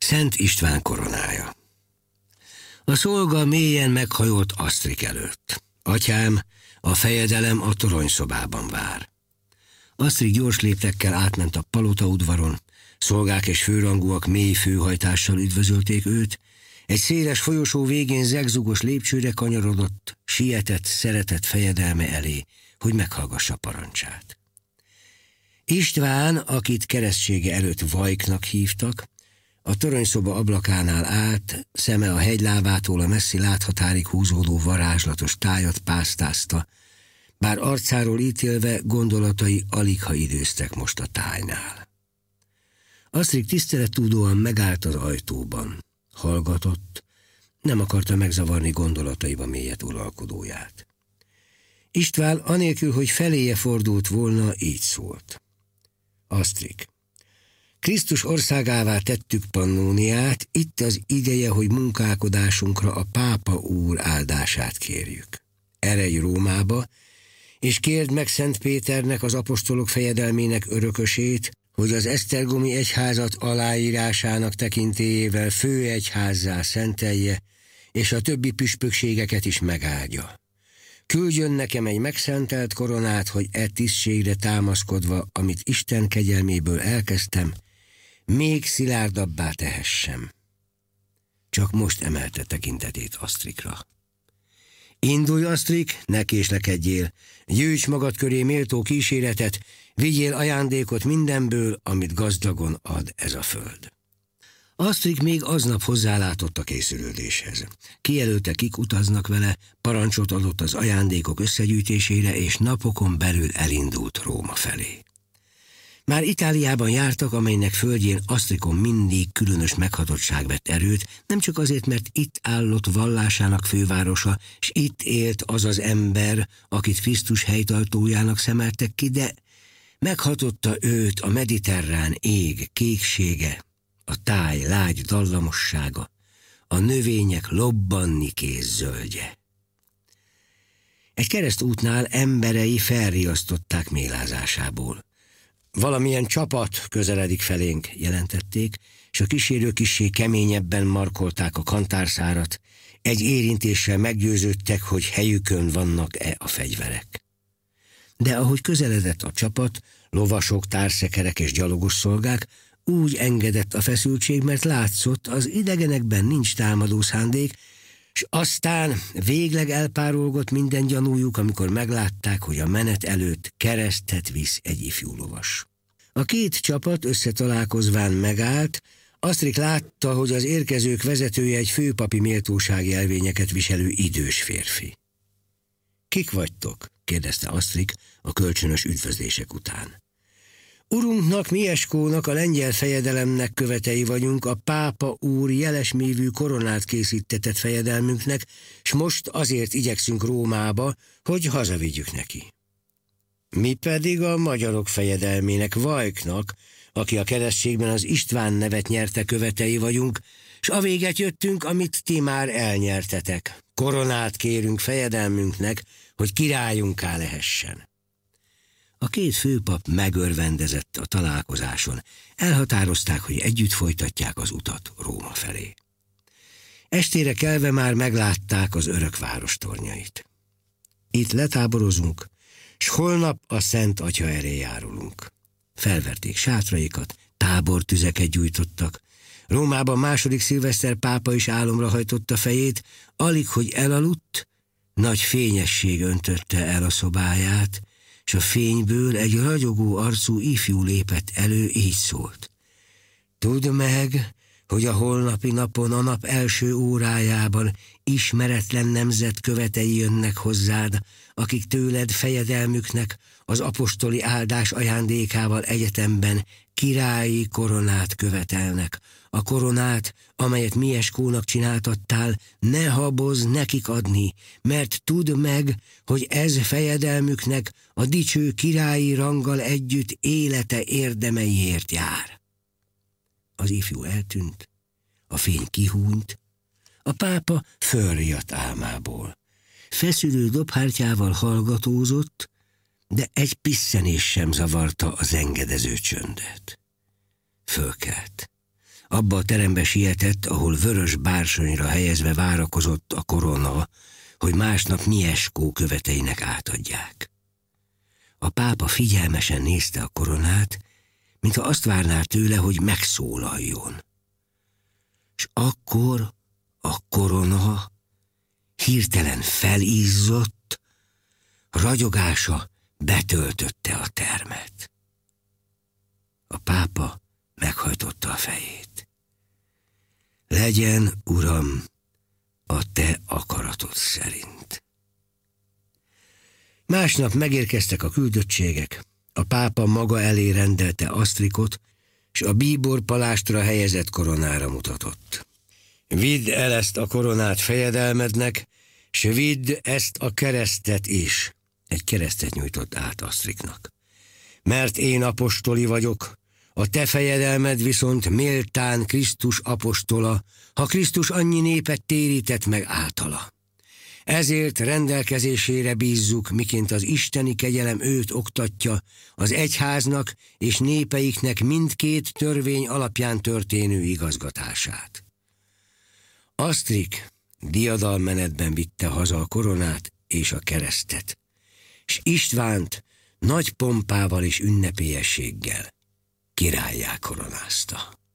Szent István koronája. A szolga mélyen meghajolt Asztrik előtt. Atyám, a fejedelem a toronyszobában vár. Asztrik gyors léptekkel átment a palota udvaron, szolgák és főrangúak mély főhajtással üdvözölték őt, egy széles folyosó végén zegzugos lépcsőre kanyarodott, sietett, szeretett fejedelme elé, hogy meghallgassa parancsát. István, akit keresztsége előtt Vajknak hívtak, a toronyszoba ablakánál állt, szeme a hegylábától a messzi láthatárig húzódó varázslatos tájat pásztázta, bár arcáról ítélve gondolatai aligha időztek most a tájnál. Asztrik tisztelettudóan megállt az ajtóban, hallgatott, nem akarta megzavarni gondolataiba mélyet uralkodóját. István anélkül, hogy feléje fordult volna, így szólt. Asztrik, Krisztus országává tettük Pannóniát, itt az ideje, hogy munkálkodásunkra a pápa úr áldását kérjük. Eredj Rómába, és kérd meg Szent Péternek, az apostolok fejedelmének örökösét, hogy az esztergomi egyházat aláírásának tekintélyével főegyházzá szentelje, és a többi püspökségeket is megáldja. Küldjön nekem egy megszentelt koronát, hogy tisztségre támaszkodva, amit Isten kegyelméből elkezdtem, még szilárdabbá tehessem. Csak most emelte tekintetét Asztrikra. Indulj, Asztrik, ne késlekedjél, gyűjts magad köré méltó kíséretet, vigyél ajándékot mindenből, amit gazdagon ad ez a föld. Asztrik még aznap hozzálátott a készülődéshez. Kijelölte, kik utaznak vele, parancsot adott az ajándékok összegyűjtésére, és napokon belül elindult Róma felé. Már Itáliában jártak, amelynek földjén Asztrikon mindig különös meghatottság vett erőt, nem csak azért, mert itt állott vallásának fővárosa, és itt élt az az ember, akit Krisztus helytartójának szemeltek ki, de meghatotta őt a mediterrán ég kéksége, a táj lágy dallamossága, a növények lobbanni kész zöldje. Egy keresztútnál emberei felriasztották mélázásából. Valamilyen csapat közeledik felénk, jelentették, és a kísérők kissé keményebben markolták a kantárszárat, egy érintéssel meggyőződtek, hogy helyükön vannak-e a fegyverek. De ahogy közeledett a csapat, lovasok, társzekerek és gyalogos szolgák, úgy engedett a feszültség, mert látszott, az idegenekben nincs támadó szándék, és aztán végleg elpárolgott minden gyanújuk, amikor meglátták, hogy a menet előtt keresztet visz egy ifjú lovas. A két csapat összetalálkozván megállt, Asztrik látta, hogy az érkezők vezetője egy főpapi méltósági elvényeket viselő idős férfi. Kik vagytok? Kérdezte Asztrik a kölcsönös üdvözlések után. Urunknak, Mieskónak, a lengyel fejedelemnek követei vagyunk, a pápa úr jelesmívű koronát készítetett fejedelmünknek, s most azért igyekszünk Rómába, hogy hazavigyük neki. Mi pedig a magyarok fejedelmének, Vajknak, aki a keresztségben az István nevet nyerte, követei vagyunk, s a véget jöttünk, amit ti már elnyertetek. Koronát kérünk fejedelmünknek, hogy királyunká lehessen. A két főpap megörvendezett a találkozáson, elhatározták, hogy együtt folytatják az utat Róma felé. Estére kelve már meglátták az örökváros tornyait. Itt letáborozunk, s holnap a Szent Atya elé járulunk. Felverték sátraikat, tábortüzeket gyújtottak. Rómában második szilveszter pápa is álomra hajtotta fejét, alig, hogy elaludt, nagy fényesség öntötte el a szobáját, és a fényből egy ragyogó arcú ifjú lépett elő, így szólt. Tudd meg, hogy a holnapi napon, a nap első órájában ismeretlen nemzet követei jönnek hozzád, akik tőled fejedelmüknek az apostoli áldás ajándékával egyetemben királyi koronát követelnek. A koronát, amelyet Mieskónak csináltattál, ne habozz nekik adni, mert tudd meg, hogy ez fejedelmüknek a dicső királyi ranggal együtt élete érdemeiért jár. Az ifjú eltűnt, a fény kihúnyt, a pápa fölriadt álmából. Feszülő dobhártyával hallgatózott, de egy pisszenés sem zavarta az engedező csöndet. Fölkelt. A Abba a terembe sietett, ahol vörös bársonyra helyezve várakozott a korona, hogy másnap Mieszkó követeinek átadják. A pápa figyelmesen nézte a koronát, mintha azt várná tőle, hogy megszólaljon. És akkor a korona hirtelen felizzott, ragyogása betöltötte a termet. A pápa meghajtotta a fejét. Legyen, Uram, a te akaratod szerint. Másnap megérkeztek a küldöttségek, a pápa maga elé rendelte Asztrikot, s a bíbor palástra helyezett koronára mutatott. Vidd el ezt a koronát fejedelmednek, s vidd ezt a keresztet is. Egy keresztet nyújtott át Asztriknak. Mert én apostoli vagyok, a te fejedelmed viszont méltán Krisztus apostola, ha Krisztus annyi népet térített meg általa. Ezért rendelkezésére bízzuk, miként az isteni kegyelem őt oktatja, az egyháznak és népeiknek mindkét törvény alapján történő igazgatását. Asztrik diadalmenetben vitte haza a koronát és a keresztet, s Istvánt nagy pompával és ünnepélyességgel királlyá koronázta.